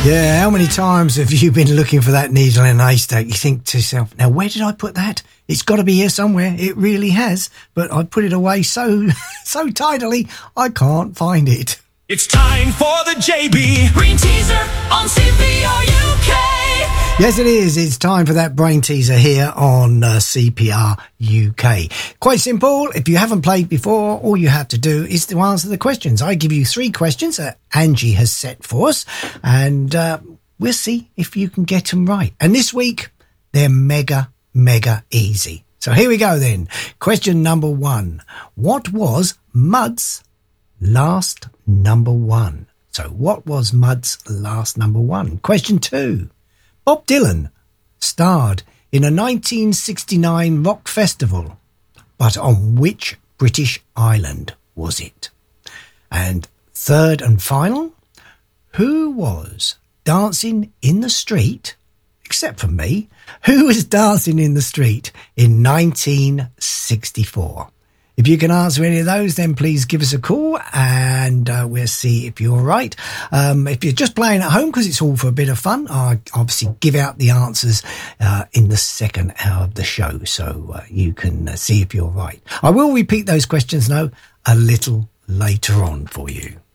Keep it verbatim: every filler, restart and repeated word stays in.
Yeah, how many times have you been looking for that needle in a haystack? You think to yourself, now where did I put that? It's got to be here somewhere. It really has. But I put it away so so tidily, I can't find it. It's time for the J B Brain Teaser on C P R U K. Yes, it is. It's time for that brain teaser here on uh, C P R U K. Quite simple. If you haven't played before, all you have to do is to answer the questions. I give you three questions that Angie has set for us, and uh, we'll see if you can get them right. And this week, they're mega, mega easy. So here we go then. Question number one. What was Mud's last number one? So what was Mud's last number one? Question two. Bob Dylan starred in a nineteen sixty-nine rock festival, but on which British island was it? And third and final, who was dancing in the street, except for me, who was dancing in the street in nineteen sixty-four? If you can answer any of those, then please give us a call and uh, we'll see if you're right. Um, if you're just playing at home, because it's all for a bit of fun, I obviously give out the answers uh, in the second hour of the show, so uh, you can uh, see if you're right. I will repeat those questions now a little later on for you.